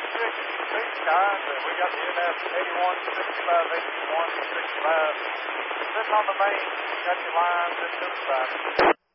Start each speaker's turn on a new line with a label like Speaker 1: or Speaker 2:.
Speaker 1: big guys. We got the NF 81, 65, 81, 65. Sitting on the main, got your lines, just to the side.